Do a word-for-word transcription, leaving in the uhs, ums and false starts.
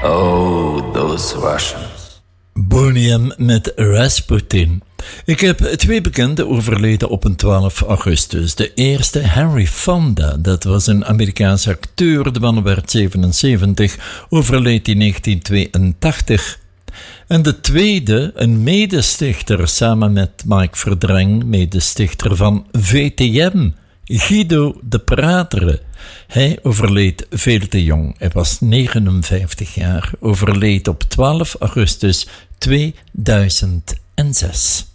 Oh, those Russians. Boney M met Rasputin. Ik heb twee bekenden overleden op een twaalf augustus. De eerste, Henry Fonda, dat was een Amerikaanse acteur. De man werd zevenenzeventig, overleed in negentien tweeëntachtig. En de tweede, een medestichter samen met Mike Verdreng, medestichter van V T M, Guido de Prater. Hij overleed veel te jong. Hij was negenenvijftig jaar, overleed op twaalf augustus tweeduizendzes.